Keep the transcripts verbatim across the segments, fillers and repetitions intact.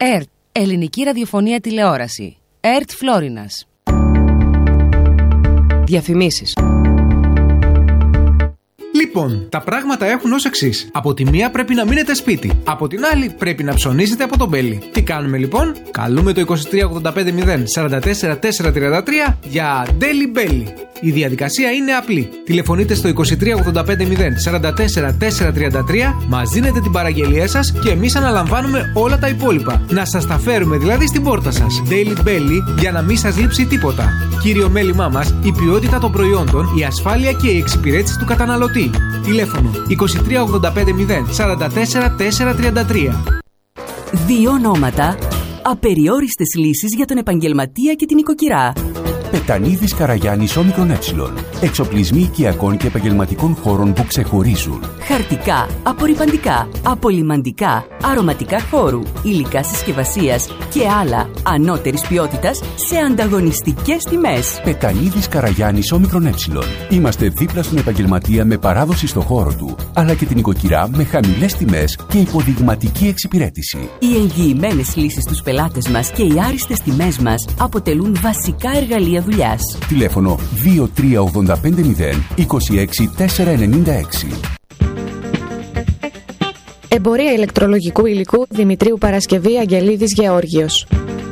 ΕΡΤ, Ελληνική Ραδιοφωνία Τηλεόραση. ΕΡΤ Φλόρινας. Διαφημίσεις. Λοιπόν, τα πράγματα έχουν ως εξής. Από τη μία πρέπει να μείνετε σπίτι. Από την άλλη πρέπει να ψωνίσετε από τον Μπέλι. Τι κάνουμε λοιπόν? Καλούμε το είκοσι τρία ογδόντα πέντε μηδέν σαράντα τέσσερα τετρακόσια τριάντα τρία για Daily Belly. Η διαδικασία είναι απλή. Τηλεφωνείτε στο είκοσι τρία ογδόντα πέντε μηδέν σαράντα τέσσερα τετρακόσια τριάντα τρία, μας δίνετε την παραγγελία σας και εμείς αναλαμβάνουμε όλα τα υπόλοιπα. Να σας τα φέρουμε δηλαδή στην πόρτα σας. Daily Belly για να μην σας λείψει τίποτα. Κύριο μέλημά μας, η ποιότητα των προϊόντων, η ασφάλεια και η εξυπηρέτηση του καταναλωτή. Τηλέφωνο είκοσι τρία ογδόντα πέντε μηδέν σαράντα τέσσερα τετρακόσια τριάντα τρία. Δύο ονόματα, απεριόριστες λύσεις για τον επαγγελματία και την οικοκυρά. Πετανίδης Καραγιάννης Όμικρον Ε. Εξοπλισμοί οικιακών και επαγγελματικών χώρων που ξεχωρίζουν. Χαρτικά, απορρυπαντικά, απολυμαντικά, αρωματικά χώρου, υλικά συσκευασίας και άλλα ανώτερης ποιότητας σε ανταγωνιστικές τιμές. Πετανίδης Καραγιάννης Όμικρον Ε. Είμαστε δίπλα στον επαγγελματία με παράδοση στο χώρο του, αλλά και την οικοκυρά με χαμηλές τιμές και υποδειγματική εξυπηρέτηση. Οι εγγυημένες λύσεις στους πελάτες μας και οι άριστες τιμές μας αποτελούν βασικά εργαλεία δουλειάς. Τηλέφωνο δύο τρία ογδόντα πέντε μηδέν είκοσι έξι τετρακόσια ενενήντα έξι. Εμπορία ηλεκτρολογικού υλικού Δημητρίου Παρασκευή Αγγελίδης Γεώργιος.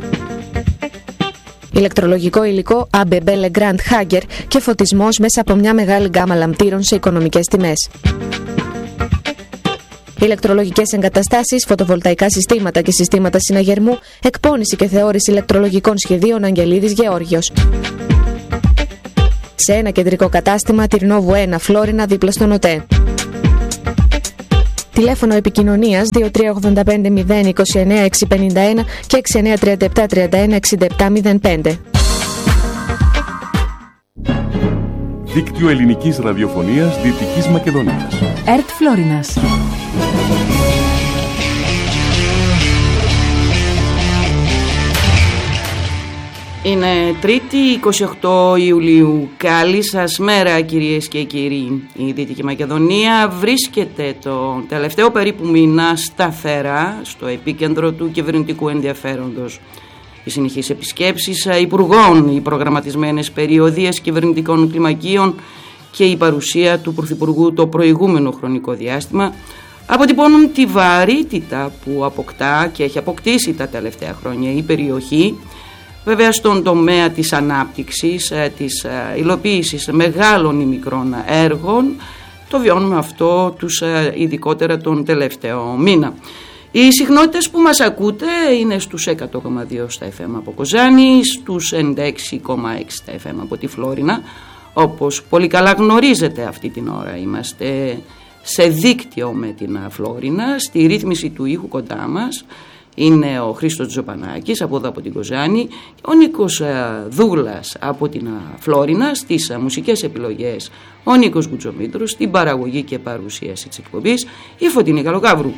Ηλεκτρολογικό υλικό έι μπι μπι Legrand Hager και φωτισμός μέσα από μια μεγάλη γκάμα λαμπτήρων σε οικονομικές τιμές. Ηλεκτρολογικές εγκαταστάσεις, φωτοβολταϊκά συστήματα και συστήματα συναγερμού, εκπώνηση και θεώρηση ηλεκτρολογικών σχεδίων Αγγελίδης Γεώργιος. Σε ένα κεντρικό κατάστημα, Τυρνόβου ένα, Φλόρινα, δίπλα στον ΟΤΕ. Τηλέφωνο επικοινωνίας δύο τρία ογδόντα πέντε μηδέν είκοσι εννέα εξακόσια πενήντα ένα και έξι εννέα τριάντα επτά τριάντα ένα εξήντα επτά μηδέν πέντε. Δίκτυο Ελληνικής Ραδιοφωνίας Δυτικής Μακεδονίας. ΕΡΤ Φλόρινας. Είναι Τρίτη, είκοσι οκτώ Ιουλίου. Καλή σας μέρα, κυρίες και κύριοι. Η Δυτική Μακεδονία βρίσκεται το τελευταίο περίπου μήνα σταθερά στο επίκεντρο του κυβερνητικού ενδιαφέροντος. Οι συνεχείς επισκέψεις υπουργών, οι προγραμματισμένες περιοδίες κυβερνητικών κλιμακίων και η παρουσία του Πρωθυπουργού το προηγούμενο χρονικό διάστημα αποτυπώνουν τη βαρύτητα που αποκτά και έχει αποκτήσει τα τελευταία χρόνια η περιοχή, βέβαια στον τομέα της ανάπτυξης, της υλοποίησης μεγάλων ή μικρών έργων. Το βιώνουμε αυτό τους ειδικότερα τον τελευταίο μήνα. Οι συχνότητες που μας ακούτε είναι στους εκατό κόμμα δύο στα εφ εμ από Κοζάνη, στους ενενήντα έξι κόμμα έξι στα εφ εμ από τη Φλόρινα. Όπως πολύ καλά γνωρίζετε αυτή την ώρα είμαστε σε δίκτυο με την Φλόρινα. Στη ρύθμιση του ήχου κοντά μας είναι ο Χρήστος Τζοπανάκης από εδώ από την Κοζάνη, ο Νίκος Δούλας από την Φλόρινα, στις μουσικές επιλογές ο Νίκος Γκουτζομήτρος, στην παραγωγή και παρουσίαση της εκπομπής η Φωτεινή Καλοκαύρου.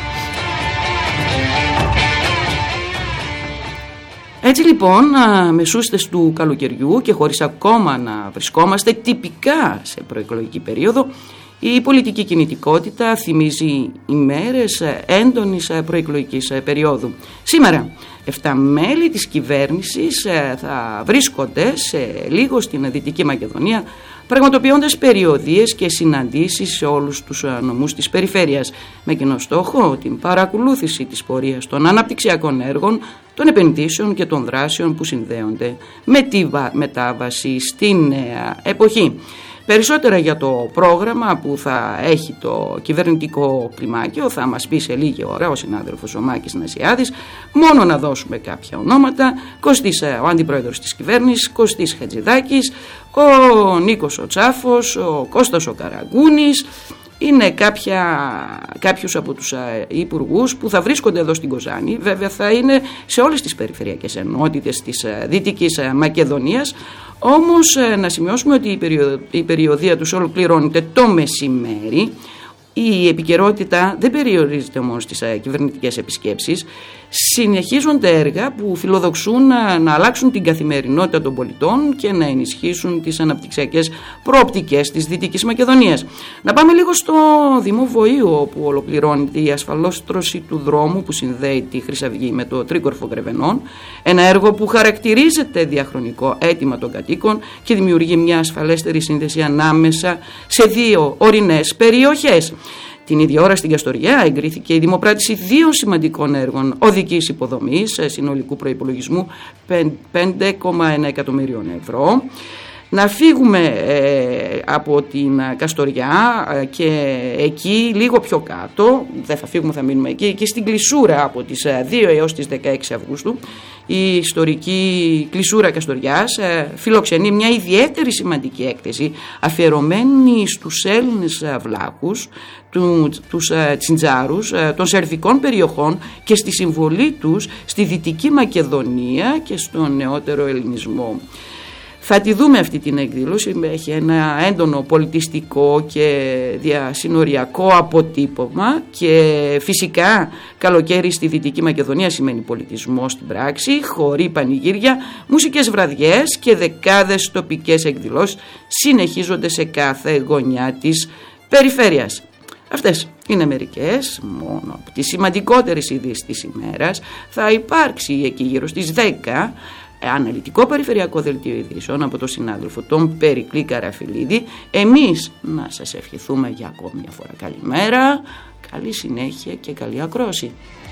Έτσι λοιπόν, μεσούστες του καλοκαιριού και χωρίς ακόμα να βρισκόμαστε τυπικά σε προεκλογική περίοδο, η πολιτική κινητικότητα θυμίζει ημέρες έντονης προεκλογικής περίοδου. Σήμερα, εφτά μέλη της κυβέρνησης θα βρίσκονται σε λίγο στην Δυτική Μακεδονία, πραγματοποιώντας περιοδίες και συναντήσεις σε όλους τους νομούς της περιφέρειας, με κοινό στόχο την παρακολούθηση της πορείας των αναπτυξιακών έργων, των επενδύσεων και των δράσεων που συνδέονται με τη μετάβαση στη νέα εποχή. Περισσότερα για το πρόγραμμα που θα έχει το κυβερνητικό κλιμάκιο θα μας πει σε λίγη ώρα ο συνάδελφος ο Μάκης Νασιάδης. Μόνο να δώσουμε κάποια ονόματα: Κωστής, ο αντιπρόεδρος της κυβέρνησης, Κωστής Χατζηδάκης, ο Νίκος ο Τσάφος, ο Κώστας ο Καραγκούνης. Είναι κάποια, κάποιους από τους υπουργούς που θα βρίσκονται εδώ στην Κοζάνη. Βέβαια θα είναι σε όλες τις περιφερειακές ενότητες της Δυτικής Μακεδονίας. Όμως να σημειώσουμε ότι η, περιο, η περιοδία τους ολοκληρώνεται το μεσημέρι, Η επικαιρότητα δεν περιορίζεται μόνο στις κυβερνητικές επισκέψεις. Συνεχίζονται έργα που φιλοδοξούν να, να αλλάξουν την καθημερινότητα των πολιτών και να ενισχύσουν τις αναπτυξιακές προοπτικές της Δυτικής Μακεδονίας. Να πάμε λίγο στο Δήμο Βοήου, όπου ολοκληρώνεται η ασφαλόστρωση του δρόμου που συνδέει τη Χρυσαυγή με το Τρίκορφο Γρεβενών. Ένα έργο που χαρακτηρίζεται διαχρονικό αίτημα των κατοίκων και δημιουργεί μια ασφαλέστερη σύνδεση ανάμεσα σε δύο ορεινές περιοχές. Την ίδια ώρα στην Καστοριά εγκρίθηκε η δημοπράτηση δύο σημαντικών έργων οδικής υποδομής συνολικού προϋπολογισμού πέντε κόμμα ένα εκατομμυρίων ευρώ. Να φύγουμε ε, από την Καστοριά ε, και εκεί λίγο πιο κάτω, δεν θα φύγουμε, θα μείνουμε εκεί, και στην Κλεισούρα από τις δύο έως τις δεκαέξι Αυγούστου. Η ιστορική Κλεισούρα Καστοριάς ε, φιλοξενεί μια ιδιαίτερη σημαντική έκθεση αφιερωμένη στους Έλληνες βλάχους, του, τους ε, Τσιντζάρους ε, των σερβικών περιοχών και στη συμβολή τους στη Δυτική Μακεδονία και στον νεότερο ελληνισμό. Θα τη δούμε αυτή την εκδήλωση, έχει ένα έντονο πολιτιστικό και διασυνοριακό αποτύπωμα και φυσικά καλοκαίρι στη Δυτική Μακεδονία σημαίνει πολιτισμό στην πράξη, χοροί, πανηγύρια, μουσικές βραδιές και δεκάδες τοπικές εκδηλώσεις συνεχίζονται σε κάθε γωνιά της περιφέρειας. Αυτές είναι μερικές μόνο από τις σημαντικότερες ειδήσεις της ημέρας. Θα υπάρξει εκεί γύρω στις δέκα αναλυτικό περιφερειακό δελτίο ειδήσεων από τον συνάδελφο τον Περικλή Καραφιλίδη. Εμείς να σας ευχηθούμε για ακόμη μια φορά καλημέρα, καλή συνέχεια και καλή ακρόαση.